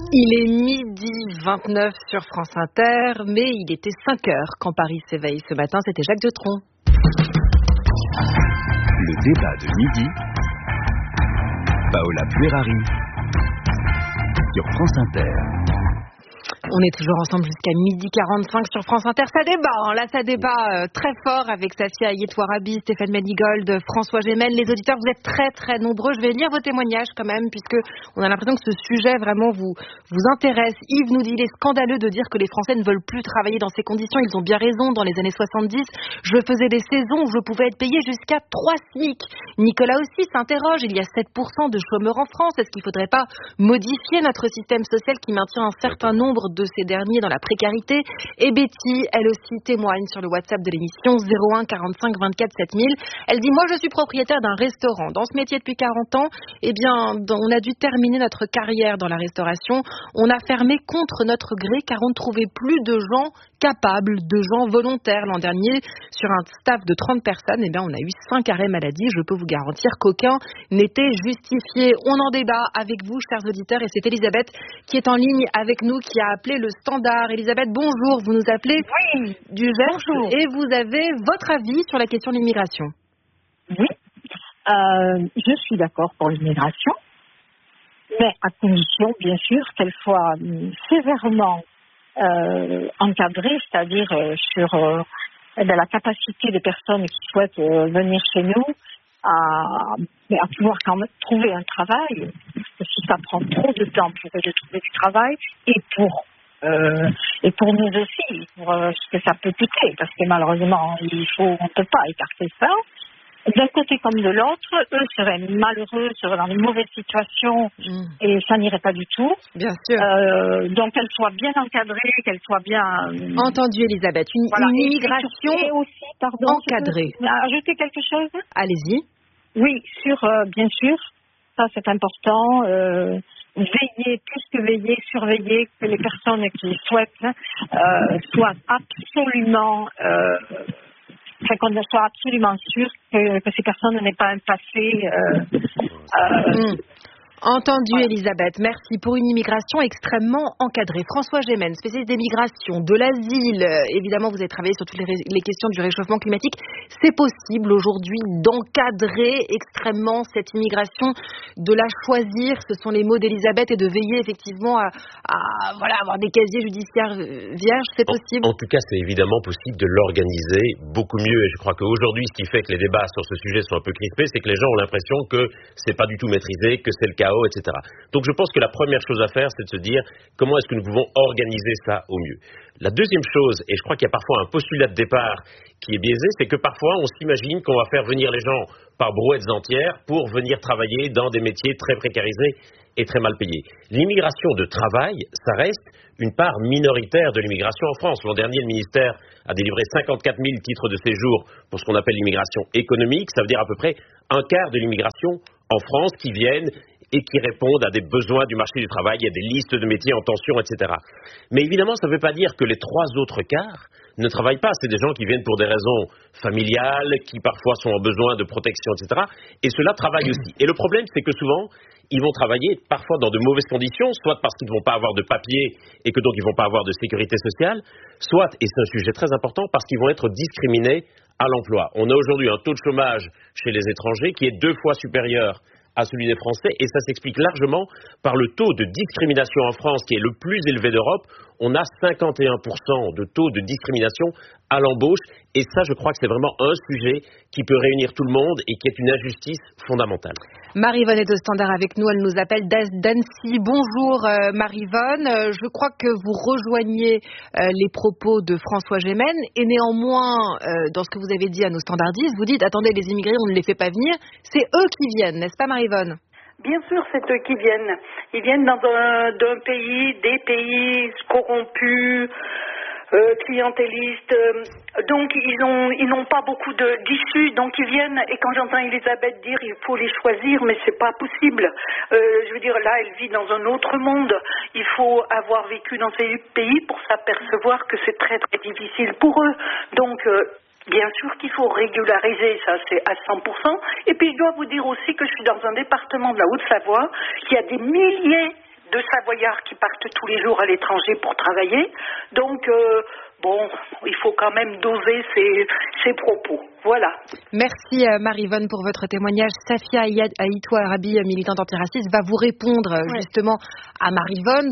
Il est 12h29 sur France Inter, mais il était 5h quand Paris s'éveille. Ce matin, c'était Jacques Dutronc. Le débat de midi, Paola Puerari, sur France Inter. On est toujours ensemble jusqu'à 12h45 sur France Inter. Ça débat, là ça débat très fort avec Safia Ayet-Ouarabi, Stéphane Manigold, François Gémen. Les auditeurs, vous êtes très très nombreux. Je vais lire vos témoignages quand même, puisque on a l'impression que ce sujet vraiment vous intéresse. Yves nous dit: il est scandaleux de dire que les Français ne veulent plus travailler dans ces conditions. Ils ont bien raison. Dans les années 70, je faisais des saisons où je pouvais être payé jusqu'à 3 SMIC. Nicolas aussi s'interroge. Il y a 7% de chômeurs en France. Est-ce qu'il ne faudrait pas modifier notre système social qui maintient un certain nombre de ces derniers dans la précarité? Et Betty, elle aussi témoigne sur le WhatsApp de l'émission 01 45 24 7000. Elle dit: moi je suis propriétaire d'un restaurant. Dans ce métier depuis 40 ans, eh bien, on a dû terminer notre carrière dans la restauration. On a fermé contre notre gré car on ne trouvait plus de gens capables, de gens volontaires. L'an dernier, sur un staff de 30 personnes, eh bien, on a eu 5 arrêts maladie. Je peux vous garantir qu'aucun n'était justifié. On en débat avec vous, chers auditeurs, et c'est Elisabeth qui est en ligne avec nous, qui a appelé le standard. Elisabeth, bonjour. Vous nous appelez du Gers et vous avez votre avis sur la question de l'immigration. Oui, je suis d'accord pour l'immigration, mais à condition, bien sûr, qu'elle soit sévèrement encadrée, c'est-à-dire sur la capacité des personnes qui souhaitent venir chez nous à pouvoir quand même trouver un travail. Parce que si ça prend trop de temps pour eux de trouver du travail, et pour nous aussi, pour ce que ça peut coûter, parce que malheureusement, on ne peut pas écarter ça. D'un côté comme de l'autre, eux seraient malheureux, seraient dans une mauvaise situation et ça n'irait pas du tout. Bien sûr. Donc qu'elle soit bien encadrée, qu'elle soit bien... Entendu, Elisabeth. Une immigration et aussi, encadrée. Ajouter quelque chose? Allez-y. Oui, bien sûr, ça c'est important. Veiller, plus que veiller, surveiller que les personnes qui souhaitent soient absolument... qu'on soit absolument sûr que ces personnes n'aient pas un passé. Entendu, Voilà. Elisabeth. Merci. Pour une immigration extrêmement encadrée. François Gémen, spécialiste des migrations, de l'asile. Évidemment, vous avez travaillé sur toutes les questions du réchauffement climatique. C'est possible aujourd'hui d'encadrer extrêmement cette immigration, de la choisir. Ce sont les mots d'Elisabeth, et de veiller effectivement à avoir des casiers judiciaires vierges. C'est possible. En tout cas, c'est évidemment possible de l'organiser beaucoup mieux. Et je crois qu'aujourd'hui, ce qui fait que les débats sur ce sujet sont un peu crispés, c'est que les gens ont l'impression que c'est pas du tout maîtrisé, que c'est le chaos, etc. Donc je pense que la première chose à faire, c'est de se dire comment est-ce que nous pouvons organiser ça au mieux. La deuxième chose, et je crois qu'il y a parfois un postulat de départ qui est biaisé, c'est que parfois on s'imagine qu'on va faire venir les gens par brouettes entières pour venir travailler dans des métiers très précarisés et très mal payés. L'immigration de travail, ça reste une part minoritaire de l'immigration en France. L'an dernier, le ministère a délivré 54 000 titres de séjour pour ce qu'on appelle l'immigration économique. Ça veut dire à peu près un quart de l'immigration en France qui viennent et qui répondent à des besoins du marché du travail. Il y a des listes de métiers en tension, etc. Mais évidemment, ça ne veut pas dire que les 3 autres quarts ne travaillent pas. C'est des gens qui viennent pour des raisons familiales, qui parfois sont en besoin de protection, etc. Et ceux-là travaillent aussi. Et le problème, c'est que souvent, ils vont travailler parfois dans de mauvaises conditions, soit parce qu'ils ne vont pas avoir de papier et que donc ils ne vont pas avoir de sécurité sociale, soit, et c'est un sujet très important, parce qu'ils vont être discriminés à l'emploi. On a aujourd'hui un taux de chômage chez les étrangers qui est 2 fois supérieur à celui des Français, et ça s'explique largement par le taux de discrimination en France qui est le plus élevé d'Europe. On a 51% de taux de discrimination à l'embauche, et ça, je crois que c'est vraiment un sujet qui peut réunir tout le monde et qui est une injustice fondamentale. Marie-Vonne est au standard avec nous, elle nous appelle d'Annecy. Bonjour Marie-Vonne, je crois que vous rejoignez les propos de François Gémen, et néanmoins, dans ce que vous avez dit à nos standardistes, vous dites: attendez, les immigrés, on ne les fait pas venir, c'est eux qui viennent, n'est-ce pas Marie-Vonne? Bien sûr, c'est eux qui viennent. Ils viennent d'un pays, des pays corrompus, clientélistes. Donc ils n'ont pas beaucoup d'issues, donc ils viennent. Et quand j'entends Elisabeth dire il faut les choisir, mais c'est pas possible. Je veux dire, là, elle vit dans un autre monde. Il faut avoir vécu dans ces pays pour s'apercevoir que c'est très très difficile pour eux. Donc bien sûr qu'il faut régulariser, ça c'est à 100%. Et puis je dois vous dire aussi que je suis dans un département de la Haute-Savoie qui a des milliers de Savoyards qui partent tous les jours à l'étranger pour travailler. Donc, il faut quand même doser ses propos. Voilà. Merci Marie-Vonne pour votre témoignage. Safia Aïtoua-Arabi, militante antiraciste, va vous répondre justement à Marie-Vonne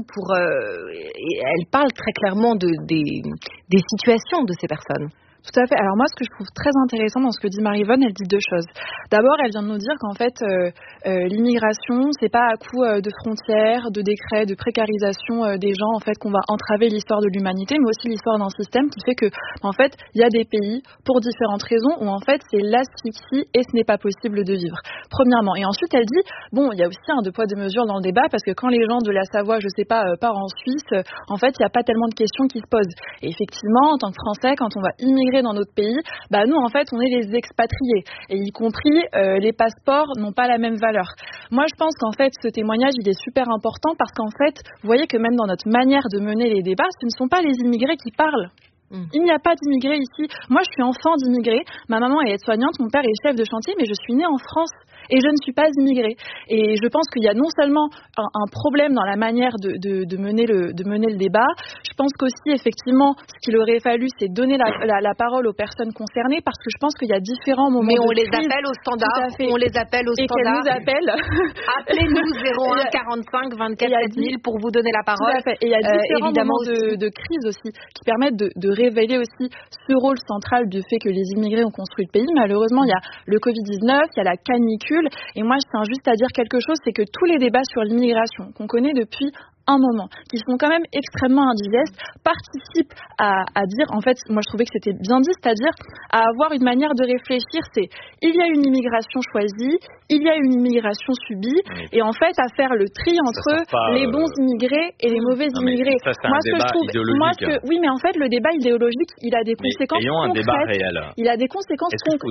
et elle parle très clairement des situations de ces personnes. Tout à fait. Alors moi, ce que je trouve très intéressant dans ce que dit Marie-Vonne, elle dit deux choses. D'abord, elle vient de nous dire qu'en fait, l'immigration, c'est pas à coup de frontières, de décrets, de précarisation des gens, en fait, qu'on va entraver l'histoire de l'humanité, mais aussi l'histoire d'un système qui fait que, en fait, il y a des pays, pour différentes raisons, où en fait, c'est l'asphyxie et ce n'est pas possible de vivre. Premièrement. Et ensuite, elle dit, il y a aussi un deux poids deux mesures dans le débat, parce que quand les gens de la Savoie, je sais pas, partent en Suisse, en fait, il n'y a pas tellement de questions qui se posent. Et effectivement, en tant que Français, quand on va immigrer dans notre pays, nous en fait on est les expatriés et y compris les passeports n'ont pas la même valeur. Moi je pense qu'en fait ce témoignage il est super important parce qu'en fait vous voyez que même dans notre manière de mener les débats, ce ne sont pas les immigrés qui parlent. Il n'y a pas d'immigrés ici. Moi, je suis enfant d'immigrés. Ma maman est aide-soignante, mon père est chef de chantier, mais je suis née en France et je ne suis pas immigrée. Et je pense qu'il y a non seulement un problème dans la manière de mener le débat, je pense qu'aussi, effectivement, ce qu'il aurait fallu, c'est donner la parole aux personnes concernées parce que je pense qu'il y a différents moments mais on de les crise. appelle au standard. On les appelle au et standard. Et qu'elles nous appellent. Appelez-nous 01 45 24 7000 pour vous donner la parole. Tout à fait. Et il y a différents moments de crise aussi qui permettent de révéler aussi ce rôle central du fait que les immigrés ont construit le pays. Malheureusement, il y a le Covid-19, il y a la canicule. Et moi, je tiens juste à dire quelque chose, c'est que tous les débats sur l'immigration qu'on connaît depuis un moment, qui sont quand même extrêmement indigestes, participent à dire, en fait, moi je trouvais que c'était bien dit, c'est-à-dire à avoir une manière de réfléchir, c'est il y a une immigration choisie, il y a une immigration subie, et en fait à faire le tri entre les bons immigrés et les mauvais immigrés. Ça, c'est un débat idéologique. Oui, mais en fait le débat idéologique, il a des conséquences concrètes. Un débat réel. Il a des conséquences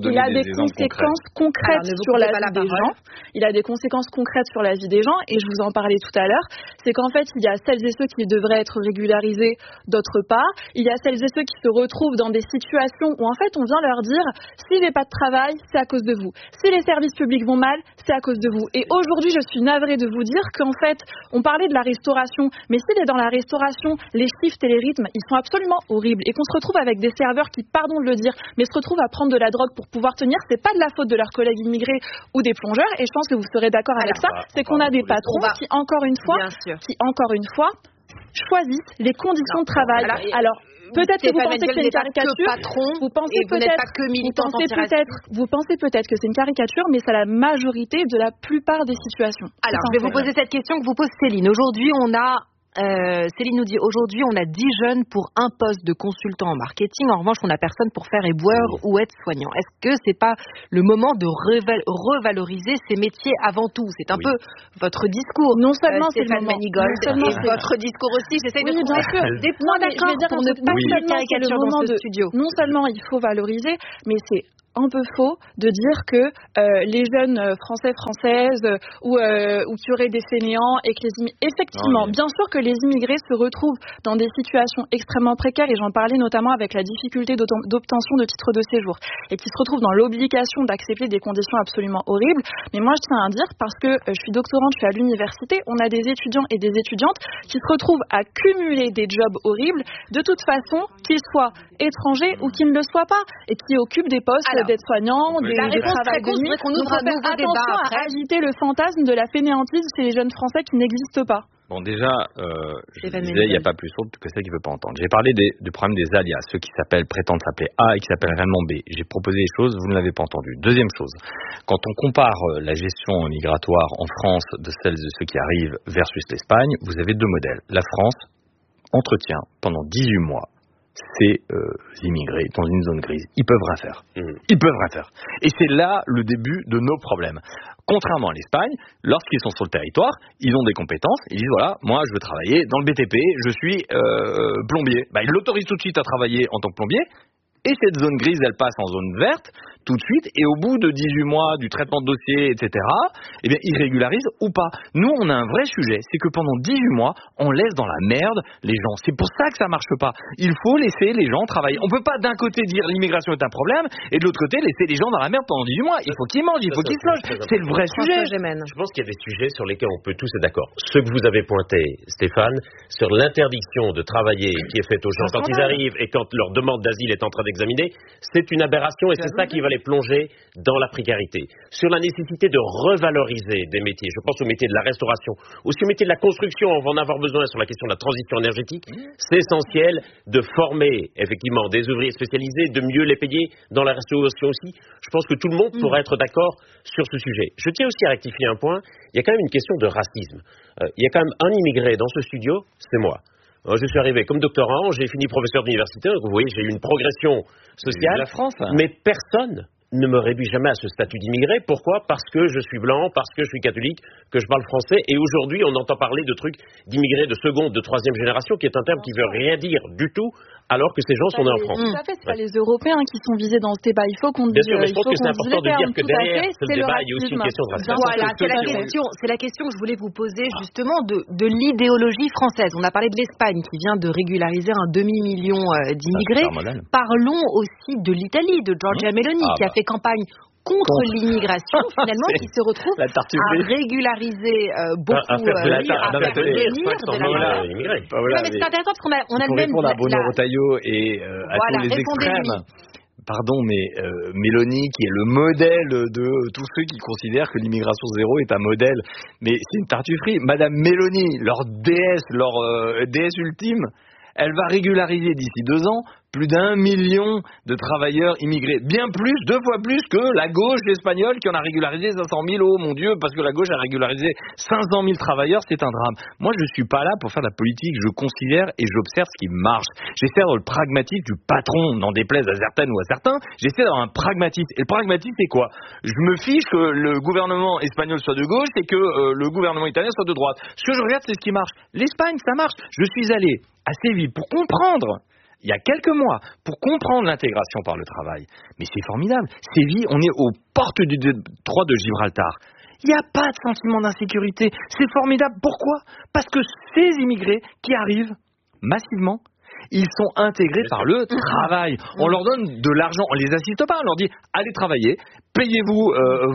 concrètes sur la vie des gens. Il a des conséquences concrètes sur la vie des gens, et je vous en parlais tout à l'heure, c'est qu'en fait il y a celles et ceux qui devraient être régularisés d'autre part. Il y a celles et ceux qui se retrouvent dans des situations où en fait on vient leur dire si j'ai pas de travail, c'est à cause de vous. Si les services publics vont mal, c'est à cause de vous. Et aujourd'hui, je suis navrée de vous dire qu'en fait, on parlait de la restauration, mais s'il est dans la restauration, les shifts et les rythmes, ils sont absolument horribles. Et qu'on se retrouve avec des serveurs qui, pardon de le dire, mais se retrouvent à prendre de la drogue pour pouvoir tenir, c'est pas de la faute de leurs collègues immigrés ou des plongeurs. Et je pense que vous serez d'accord avec ça, c'est qu'on a des patrons qui, encore une fois, choisissent les conditions de travail. Alors peut-être que vous pensez que c'est une caricature. Vous pensez peut-être que c'est une caricature, mais c'est la majorité de la plupart des situations. Alors, je vais vous poser cette question que vous pose Céline. Aujourd'hui, Céline nous dit, aujourd'hui, on a 10 jeunes pour un poste de consultant en marketing. En revanche, on n'a personne pour faire éboueur ou être soignant. Est-ce que c'est pas le moment de revaloriser ces métiers avant tout? C'est un peu votre discours. Non seulement c'est le moment. Manigold, et votre discours aussi. J'essaie de trouver des points d'accord pour ne pas faire de caricature dans ce studio. Non seulement il faut valoriser, mais c'est un peu faux de dire que les jeunes françaises ou qui auraient des fainéants et que effectivement, bien sûr que les immigrés se retrouvent dans des situations extrêmement précaires, et j'en parlais notamment avec la difficulté d'obtention de titres de séjour, et qui se retrouvent dans l'obligation d'accepter des conditions absolument horribles. Mais moi je tiens à dire, parce que je suis doctorante, je suis à l'université, on a des étudiants et des étudiantes qui se retrouvent à cumuler des jobs horribles, de toute façon, qu'ils soient étrangers ou qu'ils ne le soient pas, et qui occupent des postes d'aides-soignants, des travails de nuit. Donc attention à agiter le fantasme de la fainéantise chez les jeunes Français qui n'existent pas. Bon, déjà, je disais, il n'y a pas plus sourd que celle qui ne veut pas entendre. J'ai parlé du problème des alias, ceux qui prétendent s'appeler A et qui s'appellent réellement B. J'ai proposé des choses, vous ne l'avez pas entendu. Deuxième chose, quand on compare la gestion migratoire en France de celles de ceux qui arrivent versus l'Espagne, vous avez deux modèles. La France entretient pendant 18 mois ces immigrés dans une zone grise. Ils peuvent rien faire. Ils peuvent rien faire. Et c'est là le début de nos problèmes. Contrairement à l'Espagne, lorsqu'ils sont sur le territoire, ils ont des compétences. Ils disent voilà, moi je veux travailler dans le BTP, je suis plombier. Ils l'autorisent tout de suite à travailler en tant que plombier. Et cette zone grise, elle passe en zone verte, tout de suite, et au bout de 18 mois du traitement de dossier, etc., eh bien, ils régularisent ou pas. Nous, on a un vrai sujet, c'est que pendant 18 mois, on laisse dans la merde les gens. C'est pour ça que ça marche pas. Il faut laisser les gens travailler. On peut pas d'un côté dire l'immigration est un problème, et de l'autre côté laisser les gens dans la merde pendant 18 mois. Il faut qu'ils mangent, il faut qu'ils se logent. C'est le vrai sujet. Je pense qu'il y a des sujets sur lesquels on peut tous être d'accord. Ce que vous avez pointé, Stéphane, sur l'interdiction de travailler qui est faite aux gens quand ils arrivent et quand leur demande d'asile est en train d'examiner, c'est une aberration et c'est ça qui va les plonger dans la précarité. Sur la nécessité de revaloriser des métiers, je pense au métier de la restauration, aussi au métier de la construction, on va en avoir besoin sur la question de la transition énergétique, c'est essentiel de former effectivement des ouvriers spécialisés, de mieux les payer dans la restauration aussi. Je pense que tout le monde pourrait être d'accord sur ce sujet. Je tiens aussi à rectifier un point, il y a quand même une question de racisme. Il y a quand même un immigré dans ce studio, c'est moi. Je suis arrivé comme doctorant, j'ai fini professeur d'université, donc vous voyez, j'ai eu une progression sociale, la France, hein. Mais personne ne me réduit jamais à ce statut d'immigré. Pourquoi ? Parce que je suis blanc, parce que je suis catholique, que je parle français. Et aujourd'hui, on entend parler de trucs d'immigrés de seconde, de troisième génération, qui est un terme qui ne veut rien dire du tout, alors que ces gens sont nés en France. Tout à fait, c'est pas les Européens qui sont visés dans ce débat. Il faut qu'on dise. Bien sûr, mais je pense que c'est important de dire que derrière ce débat, il y a aussi une question de racisme. Voilà, c'est la question que je voulais vous poser justement de l'idéologie française. On a parlé de l'Espagne qui vient de régulariser un demi-million d'immigrés. Parlons aussi de l'Italie, de Giorgia Meloni, qui a fait campagne contre l'immigration, finalement, qui se retrouve à régulariser beaucoup à venir de l'immigré. Mais c'est intéressant parce qu'on a le même... Pour répondre à Bruno Retailleau et à tous les extrêmes... Pardon, mais Mélanie, qui est le modèle de tous ceux qui considèrent que l'immigration zéro est un modèle, mais c'est une tartufferie. Madame Mélanie, leur déesse ultime, elle va régulariser d'ici 2 ans plus d'1 million de travailleurs immigrés. Bien plus, 2 fois plus que la gauche espagnole qui en a régularisé 500 000. Oh mon Dieu, parce que la gauche a régularisé 500 000 travailleurs, c'est un drame. Moi, je ne suis pas là pour faire de la politique. Je considère et j'observe ce qui marche. J'essaie d'avoir le pragmatisme du patron, n'en déplaise à certaines ou à certains. J'essaie d'avoir un pragmatisme. Et le pragmatisme, c'est quoi ? Je me fiche que le gouvernement espagnol soit de gauche et que le gouvernement italien soit de droite. Ce que je regarde, c'est ce qui marche. L'Espagne, ça marche. Je suis allé à Séville pour comprendre, il y a quelques mois, pour comprendre l'intégration par le travail. Mais c'est formidable. Séville, on est aux portes du détroit de Gibraltar. Il n'y a pas de sentiment d'insécurité. C'est formidable. Pourquoi ? Parce que ces immigrés qui arrivent massivement, ils sont intégrés par le travail. On leur donne de l'argent, on les assiste pas, on leur dit allez travailler, payez-vous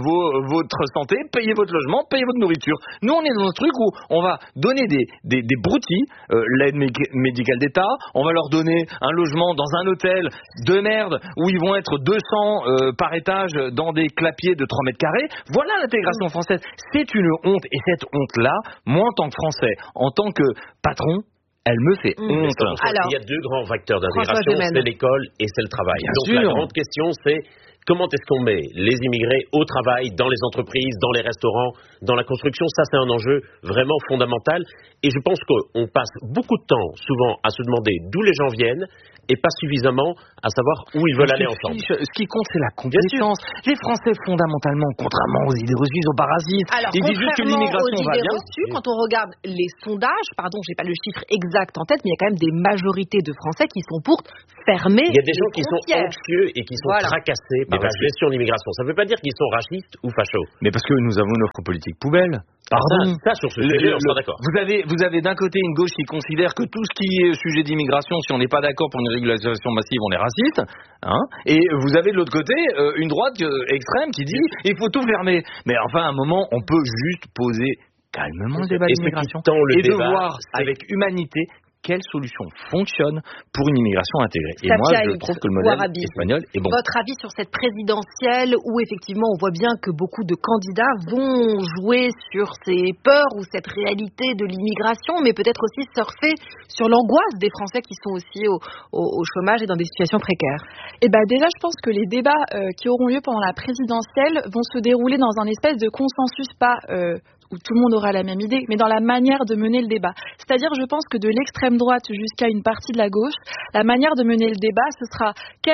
votre santé, payez votre logement, payez votre nourriture. Nous on est dans un truc où on va donner des broutilles, l'aide médicale d'État, on va leur donner un logement dans un hôtel de merde où ils vont être 200 par étage dans des clapiers de 3 mètres carrés. Voilà l'intégration française. C'est une honte et cette honte-là, moi en tant que Français, en tant que patron, elle me fait honte. Alors, il y a 2 grands facteurs d'intégration, c'est l'école et c'est le travail. Donc la grande question, c'est comment est-ce qu'on met les immigrés au travail, dans les entreprises, dans les restaurants, dans la construction. Ça, c'est un enjeu vraiment fondamental. Et je pense qu'on passe beaucoup de temps, souvent, à se demander d'où les gens viennent et pas suffisamment à savoir où ils veulent aller ensemble. Ce qui compte, c'est la compétence. Les Français, fondamentalement, contrairement aux idées reçues, ils sont pas racistes. Alors, ils disent juste que l'immigration va bien. Quand on regarde les sondages, j'ai pas le chiffre exact en tête, mais il y a quand même des majorités de Français qui sont pour fermer. Il y a des gens qui sont anxieux et qui sont tracassés par la gestion de l'immigration. Ça ne veut pas dire qu'ils sont racistes ou fachos. Mais parce que nous avons une offre politique poubelle. Pardon. Ça sur ce sujet, on sera d'accord. Vous avez d'un côté une gauche qui considère que tout ce qui est sujet d'immigration, si on n'est pas d'accord pour une régularisation massive, on est raciste. Et vous avez de l'autre côté une droite extrême qui dit il faut tout fermer. Mais enfin, à un moment, on peut juste poser calmement le débat d'immigration et de voir avec humanité quelle solution fonctionne pour une immigration intégrée. Et moi, je trouve que le modèle espagnol est bon. Votre avis sur cette présidentielle où effectivement on voit bien que beaucoup de candidats vont jouer sur ces peurs ou cette réalité de l'immigration, mais peut-être aussi surfer sur l'angoisse des Français qui sont aussi au chômage et dans des situations précaires. Déjà, je pense que les débats qui auront lieu pendant la présidentielle vont se dérouler dans un espèce de consensus, pas où tout le monde aura la même idée, mais dans la manière de mener le débat. C'est-à-dire, je pense que de l'extrême droite jusqu'à une partie de la gauche, la manière de mener le débat, ce sera quel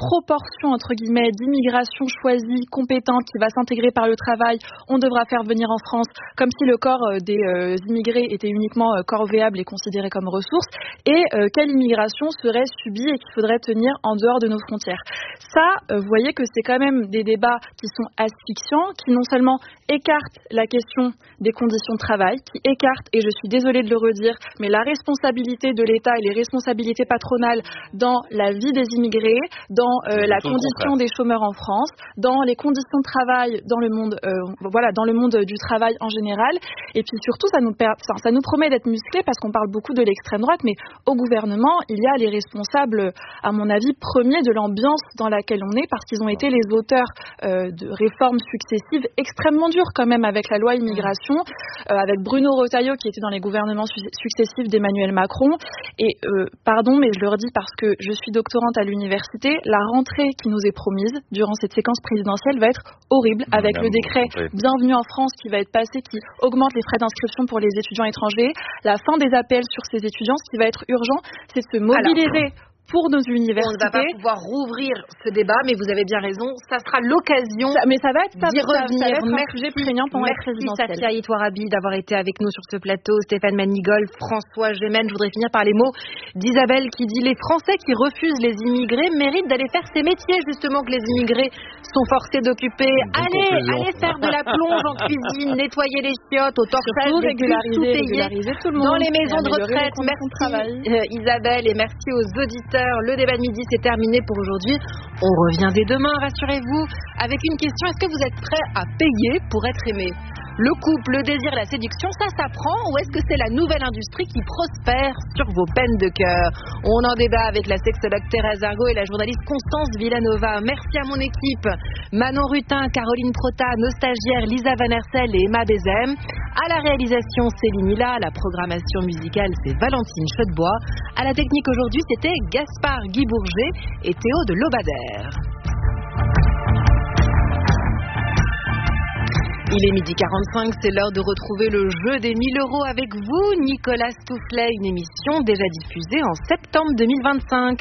proportion, entre guillemets, d'immigration choisie, compétente, qui va s'intégrer par le travail, on devra faire venir en France, comme si le corps des immigrés était uniquement corvéable et considéré comme ressource, et quelle immigration serait subie et qu'il faudrait tenir en dehors de nos frontières. Ça, vous voyez que c'est quand même des débats qui sont asphyxiants, qui non seulement écartent la question des conditions de travail, qui écartent, et je suis désolée de le redire, mais la responsabilité de l'État et les responsabilités patronales dans la vie des immigrés, dans la condition des chômeurs en France, dans les conditions de travail dans le monde, dans le monde du travail en général. Et puis surtout, ça nous promet d'être musclés parce qu'on parle beaucoup de l'extrême droite, mais au gouvernement, il y a les responsables, à mon avis, premiers de l'ambiance dans laquelle on est, parce qu'ils ont été les auteurs de réformes successives extrêmement dures quand même avec la loi immigration, avec Bruno Retailleau qui était dans les gouvernements successifs d'Emmanuel Macron. Et pardon, mais je le redis parce que je suis doctorante à l'université, la rentrée qui nous est promise durant cette séquence présidentielle va être horrible, avec le décret Bienvenue en France qui va être passé, qui augmente les frais d'inscription pour les étudiants étrangers, la fin des APL sur ces étudiants. Ce qui va être urgent, c'est de se mobiliser pour nos universités. On ne va pas pouvoir rouvrir ce débat, mais vous avez bien raison, ça sera l'occasion mais ça va être d'y revenir. Merci Sathia Itoarabi d'avoir été avec nous sur ce plateau, Stéphane Manigold, François Gémen. Je voudrais finir par les mots d'Isabelle qui dit: les Français qui refusent les immigrés méritent d'aller faire ces métiers justement que les immigrés sont forcés d'occuper. Allez faire de la plonge en cuisine, nettoyer les chiottes, au torchage des régulariser tout le monde dans les maisons de retraite. Merci Isabelle et merci aux auditeurs. Le débat de midi, c'est terminé pour aujourd'hui. On revient dès demain, rassurez-vous, avec une question: est-ce que vous êtes prêts à payer pour être aimé? Le couple, le désir, la séduction, ça s'apprend, ou est-ce que c'est la nouvelle industrie qui prospère sur vos peines de cœur? On en débat avec la sexologue Thérèse Argot et la journaliste Constance Villanova. Merci à mon équipe, Manon Rutin, Caroline Prota, nos stagiaires Lisa Van Hersel et Emma Bézem. À la réalisation, Céline Hilla. À la programmation musicale, c'est Valentine Chaudebois. À la technique aujourd'hui, c'était Gaspard Guy Bourget et Théo de Lobadère. Il est 12h45, c'est l'heure de retrouver le jeu des 1000 € avec vous, Nicolas Stoufflet, une émission déjà diffusée en septembre 2025.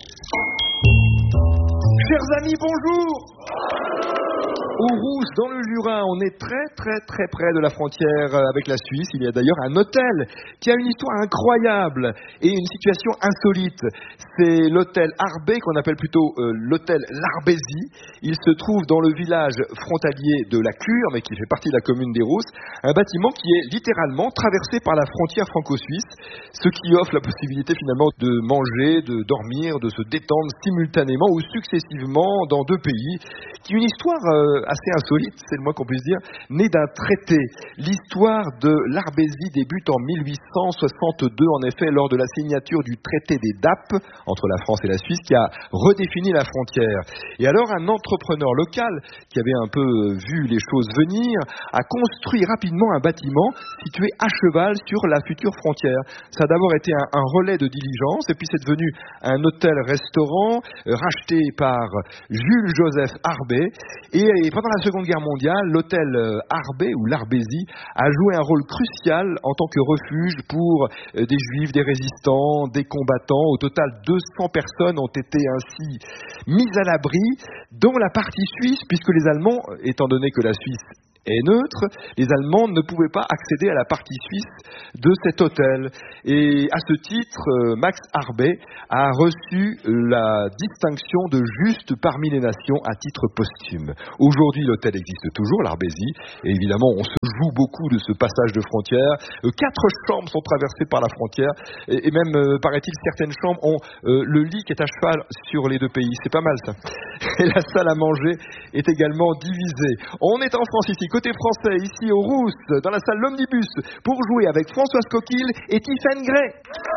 Chers amis, bonjour! Au Rousse, dans le Jura, on est très près de la frontière avec la Suisse. Il y a d'ailleurs un hôtel qui a une histoire incroyable et une situation insolite. C'est l'hôtel Arbé, qu'on appelle plutôt l'hôtel L'Arbésie. Il se trouve dans le village frontalier de la Cure, mais qui fait partie de la commune des Rousses. Un bâtiment qui est littéralement traversé par la frontière franco-suisse, ce qui offre la possibilité finalement de manger, de dormir, de se détendre simultanément ou successivement dans deux pays. Qui une histoire assez insolite, c'est le moins qu'on puisse dire, née d'un traité. L'histoire de l'Arbésie débute en 1862, en effet, lors de la signature du traité des DAP entre la France et la Suisse, qui a redéfini la frontière. Et alors, un entrepreneur local, qui avait un peu vu les choses venir, a construit rapidement un bâtiment situé à cheval sur la future frontière. Ça a d'abord été un relais de diligence, et puis c'est devenu un hôtel-restaurant racheté par Jules Joseph Arbé. Et pendant la Seconde Guerre mondiale, l'hôtel Arbé, ou l'Arbésie, a joué un rôle crucial en tant que refuge pour des juifs, des résistants, des combattants. Au total, 200 personnes ont été ainsi mises à l'abri, dont la partie suisse, puisque les Allemands, étant donné que la Suisse est neutre, les Allemands ne pouvaient pas accéder à la partie suisse de cet hôtel. Et à ce titre, Max Arbé a reçu la distinction de juste parmi les nations à titre posthume. Aujourd'hui, l'hôtel existe toujours, l'Arbésie, et évidemment, on se joue beaucoup de ce passage de frontière. 4 chambres sont traversées par la frontière, et même, paraît-il, certaines chambres ont le lit qui est à cheval sur les deux pays. C'est pas mal, ça. Et la salle à manger est également divisée. On est en France ici, côté français, ici au Rousse, dans la salle L'Omnibus, pour jouer avec Françoise Coquille et Tiffaine Gray.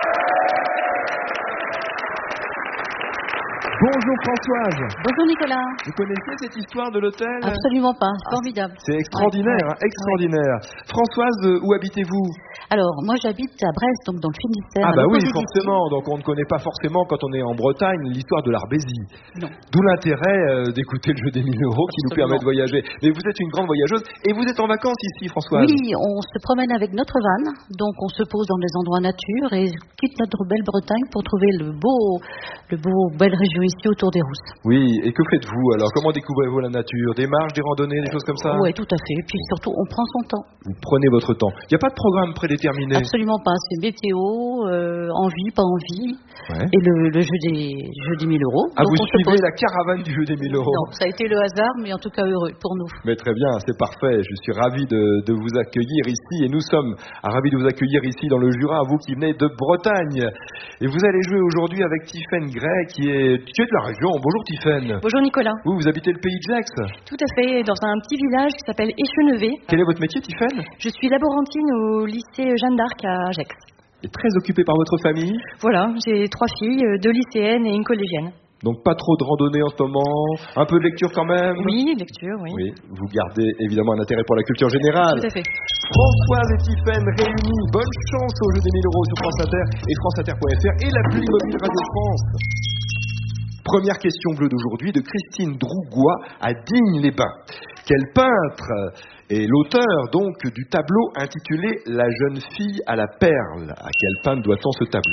Bonjour Françoise. Bonjour Nicolas. Vous connaissez cette histoire de l'hôtel? Absolument pas, c'est formidable. C'est extraordinaire, extraordinaire. Françoise, où habitez-vous? Alors, moi j'habite à Brest, donc dans le Finistère. Ah bah oui, forcément. Donc on ne connaît pas forcément, quand on est en Bretagne, l'histoire de l'Arbésie. Non. D'où l'intérêt d'écouter le jeu des 1000 euros qui nous permet de voyager. Mais vous êtes une grande voyageuse et vous êtes en vacances ici, Françoise. Oui, on se promène avec notre van, donc on se pose dans des endroits nature et quitte notre belle Bretagne pour trouver belle région ici autour des Rousses. Oui, et que faites-vous alors? Comment découvrez-vous la nature? Des marches, des randonnées, des choses comme ça? Oui, tout à fait. Et puis surtout, on prend son temps. Vous prenez votre temps. Il n'y a pas de programme prédéterminé? Absolument pas. C'est météo, envie, pas envie. Ouais. Et le jeu des 1000 euros. Ah, donc vous suivez la caravane du jeu des 1000 euros? Non, ça a été le hasard, mais en tout cas heureux pour nous. Mais très bien, c'est parfait. Je suis ravi de vous accueillir ici. Et nous sommes ravis de vous accueillir ici dans le Jura, vous qui venez de Bretagne. Et vous allez jouer aujourd'hui avec Tiffaine Gray, qui est de la région. Bonjour Tiffaine. Bonjour Nicolas. Vous habitez le pays de Gex? Tout à fait, dans un petit village qui s'appelle Échenevé. Quel est votre métier, Tiffaine? Je suis laborantine au lycée Jeanne d'Arc à Gex. Et très occupée par votre famille? Voilà, j'ai 3 filles, 2 lycéennes et une collégienne. Donc pas trop de randonnée en ce moment, un peu de lecture quand même? Oui, lecture, oui. Oui, vous gardez évidemment un intérêt pour la culture générale. Tout à fait. Françoise et Tiffaine réunis, bonne chance au jeu des 1000 euros sur France Inter et franceinter.fr et l'appli mobile Radio France. Première question bleue d'aujourd'hui de Christine Drougois à Digne-les-Bains. Quel peintre est l'auteur donc du tableau intitulé La jeune fille à la perle? À quel peintre doit-on ce tableau?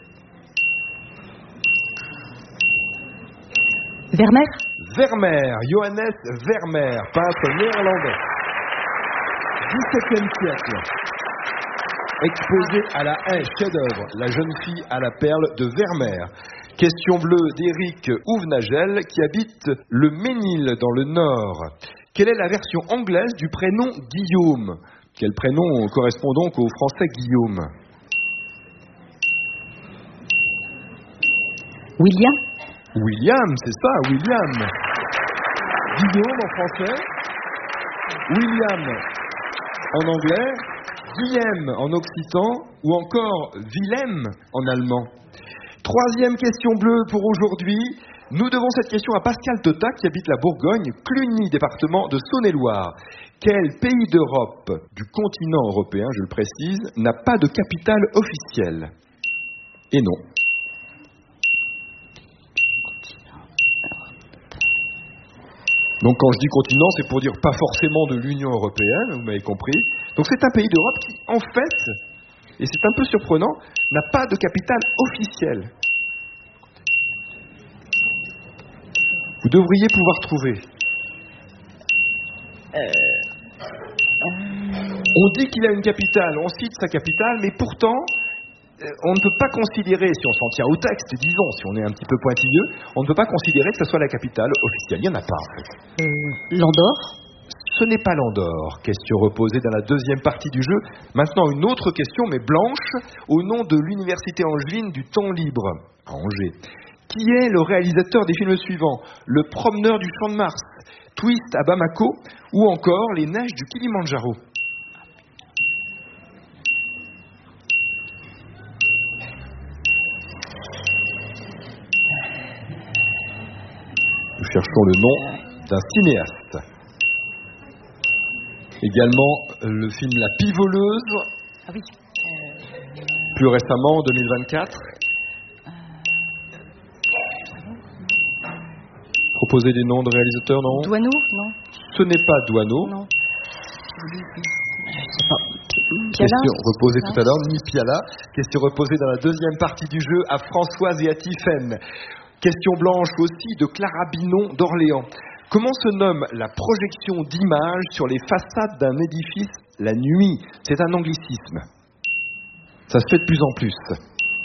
Vermeer, Johannes Vermeer, peintre néerlandais. 17e siècle. Exposé à la haie, chef-d'œuvre, La jeune fille à la perle de Vermeer. Question bleue d'Éric Ouvenagel qui habite le Ménil dans le Nord. Quelle est la version anglaise du prénom Guillaume? Quel prénom correspond donc au français Guillaume? William, c'est ça, William. Guillaume en français, William en anglais, Guillaume en occitan ou encore Willem en allemand. Troisième question bleue pour aujourd'hui. Nous devons cette question à Pascal Tota qui habite la Bourgogne, Cluny, département de Saône-et-Loire. Quel pays d'Europe, du continent européen, je le précise, n'a pas de capitale officielle? Et non. Donc quand je dis continent, c'est pour dire pas forcément de l'Union européenne, vous m'avez compris. Donc c'est un pays d'Europe qui, en fait, et c'est un peu surprenant, n'a pas de capitale officielle. Vous devriez pouvoir trouver. On dit qu'il a une capitale, on cite sa capitale, mais pourtant, on ne peut pas considérer, si on s'en tient au texte, disons, si on est un petit peu pointilleux, on ne peut pas considérer que ce soit la capitale officielle. Il n'y en a pas, en fait. L'Andorre? Ce n'est pas l'Andorre. Question reposée dans la deuxième partie du jeu. Maintenant, une autre question, mais blanche, au nom de l'Université angevine du temps libre, à Angers. Qui est le réalisateur des films suivants? Le promeneur du Champ de Mars, Twist à Bamako, ou encore Les neiges du Kilimandjaro? Nous cherchons le nom d'un cinéaste. Également le film La Pivoleuse. Ah oui. Plus récemment, en 2024. Proposez des noms de réalisateurs, non? Douaneau, non? Ce n'est pas Douaneau. Non. Je sais pas. Question reposée tout à l'heure, ni Piala. Question reposée dans la deuxième partie du jeu à Françoise et à Tiffaine. Question blanche aussi de Clara Binon d'Orléans. Comment se nomme la projection d'images sur les façades d'un édifice la nuit? C'est un anglicisme. Ça se fait de plus en plus.